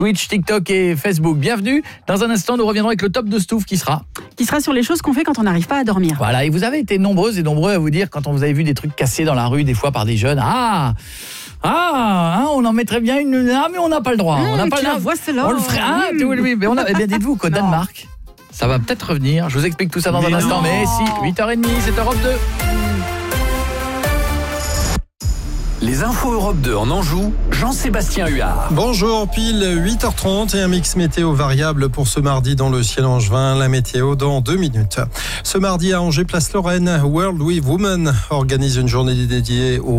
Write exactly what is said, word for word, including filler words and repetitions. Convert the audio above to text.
Twitch, TikTok et Facebook. Bienvenue. Dans un instant, nous reviendrons avec le top de Stouff qui sera... Qui sera sur les choses qu'on fait quand on n'arrive pas à dormir. Voilà, et vous avez été nombreuses et nombreux à vous dire, quand on vous avez vu des trucs cassés dans la rue, des fois par des jeunes, ah Ah, hein, on en mettrait bien une... Ah, mais on n'a pas le droit. Mmh, on n'a pas tu le la vois, c'est là. On le ferait. Ah, Mmh. oui, oui, mais on a... eh bien, dites-vous qu'au Danemark, ça va peut-être revenir. Je vous explique tout ça dans Mais un instant. non. Mais si, huit heures trente, c'est Europe deux. Les infos Europe deux en Anjou, Jean-Sébastien Huard. Bonjour, pile huit heures trente et un mix météo variable pour ce mardi dans le ciel angevin. La météo dans deux minutes. Ce mardi à Angers, place Lorraine, World with Women organise une journée dédiée aux